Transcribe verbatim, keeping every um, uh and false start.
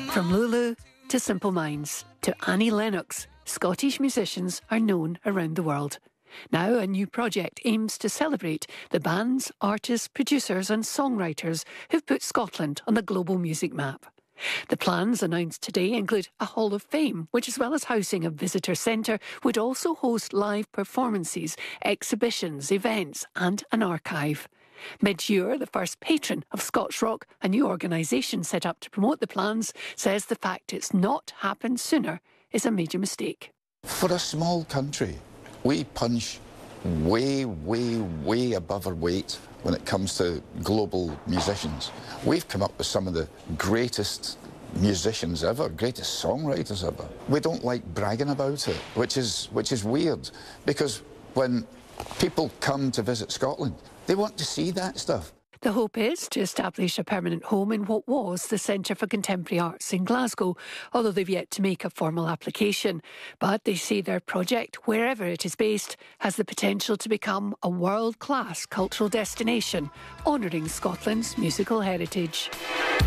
From Lulu to Simple Minds to Annie Lennox, Scottish musicians are known around the world. Now a new project aims to celebrate the bands, artists, producers and songwriters who've put Scotland on the global music map. The plans announced today include a Hall of Fame, which, as well as housing a visitor centre, would also host live performances, exhibitions, events and an archive. Mid-year, the first patron of Scots Rock, a new organisation set up to promote the plans, says the fact it's not happened sooner is a major mistake. For a small country, we punch way, way, way above our weight when it comes to global musicians. We've come up with some of the greatest musicians ever, greatest songwriters ever. We don't like bragging about it, which is, which is weird, because when people come to visit Scotland, they want to see that stuff. The hope is to establish a permanent home in what was the Centre for Contemporary Arts in Glasgow, although they've yet to make a formal application. But they say their project, wherever it is based, has the potential to become a world-class cultural destination, honouring Scotland's musical heritage.